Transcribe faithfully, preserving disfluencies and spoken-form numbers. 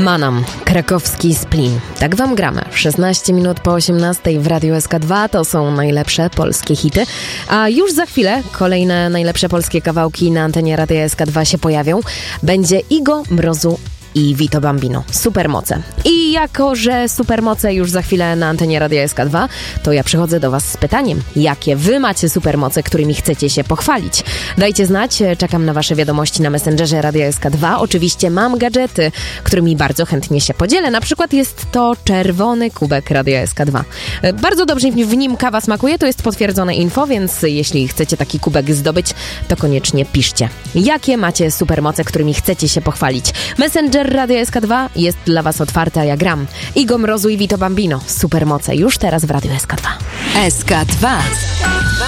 Manam, krakowski Splin. Tak wam gramy. szesnaście minut po osiemnastej w Radiu S K dwa to są najlepsze polskie hity. A już za chwilę kolejne najlepsze polskie kawałki na antenie Radia S K dwa się pojawią. Będzie Igo, Mrozu i Vito Bambino. Supermoce. I jako, że supermoce już za chwilę na antenie Radia S K dwa, to ja przychodzę do was z pytaniem, jakie wy macie supermoce, którymi chcecie się pochwalić. Dajcie znać, czekam na wasze wiadomości na Messengerze Radia S K dwa. Oczywiście mam gadżety, którymi bardzo chętnie się podzielę. Na przykład jest to czerwony kubek Radia S K dwa. Bardzo dobrze w nim kawa smakuje, to jest potwierdzone info, więc jeśli chcecie taki kubek zdobyć, to koniecznie piszcie. Jakie macie supermoce, którymi chcecie się pochwalić? Messenger Radia S K dwa jest dla was otwarty, a ja gram. Igo, Mrozu i Vito Bambino. Supermoce już teraz w Radiu S K dwa. S K dwa.